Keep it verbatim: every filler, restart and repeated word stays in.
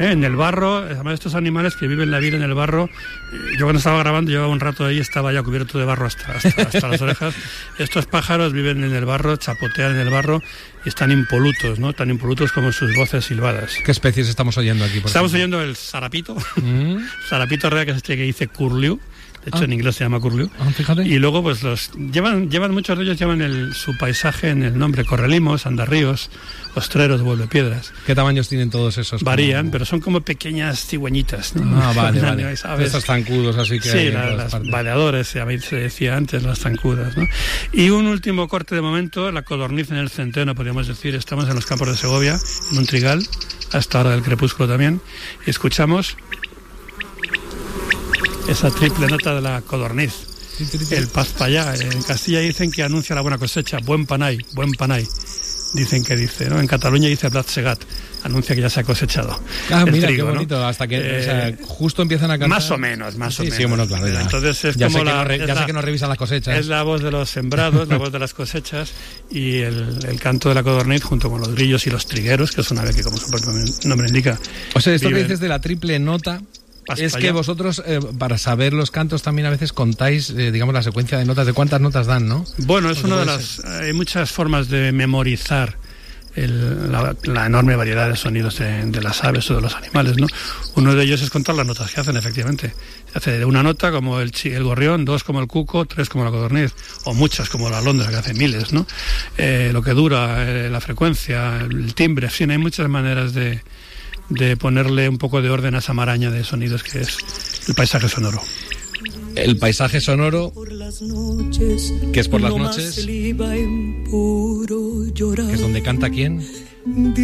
¿eh? En el barro, además estos animales que viven la vida en el barro, yo cuando estaba grabando llevaba un rato ahí, estaba ya cubierto de barro hasta, hasta, hasta las orejas. Estos pájaros viven en el barro, chapotean en el barro y están impolutos, ¿no? Tan impolutos como sus voces silbadas. ¿Qué especies estamos oyendo aquí? Por estamos ejemplo? oyendo el sarapito, ¿Mm? sarapito real, que es este que dice curlew. De hecho, ah. en inglés se llama curlew. Ah, fíjate. Y luego, pues los llevan, llevan muchos de ellos llevan el, su paisaje en el nombre: correlimos, andarríos, ostreros, vuelvepiedras. ¿Qué tamaños tienen todos esos? Varían, como... pero son como pequeñas cigüeñitas, ¿no? Ah, vale, vale. ¿Sabes? Estos zancudos, así que. Sí, hay la, en las partes. baleadores, se decía antes, las zancudas, ¿no? Y un último corte de momento, la codorniz en el centeno, podríamos decir. Estamos en los campos de Segovia, en un trigal, a esta hora del crepúsculo también, y escuchamos esa triple nota de la codorniz, el pazpallá. En Castilla dicen que anuncia la buena cosecha, buen panay, buen panay, dicen que dice, ¿no? En Cataluña dice blat segat, anuncia que ya se ha cosechado. Ah, el mira, trigo, qué bonito, ¿no? Hasta que eh, o sea, justo empiezan a cantar. Más o menos, más sí, o menos. Sí, bueno, claro, ya. Entonces es ya como sé la, que no re, es ya la, sé que no revisan las cosechas. Es la voz de los sembrados, la voz de las cosechas y el, el canto de la codorniz junto con los grillos y los trigueros, que es una ave que, como su propio nombre indica. O sea, esto viven... que dices de la triple nota. Es que vosotros, eh, para saber los cantos, también a veces contáis, eh, digamos, la secuencia de notas, de cuántas notas dan, ¿no? Bueno, es una de las... Hay muchas formas de memorizar el, la, la enorme variedad de sonidos de, de las aves o de los animales, ¿no? Uno de ellos es contar las notas que hacen, efectivamente. Se hace de una nota como el, el gorrión, dos como el cuco, tres como la codorniz, o muchas como la alondra, que hace miles, ¿no? Eh, lo que dura, eh, la frecuencia, el timbre, en fin, hay muchas maneras de... de ponerle un poco de orden a esa maraña de sonidos que es el paisaje sonoro. El paisaje sonoro, que es por las noches, que es donde canta ¿quién?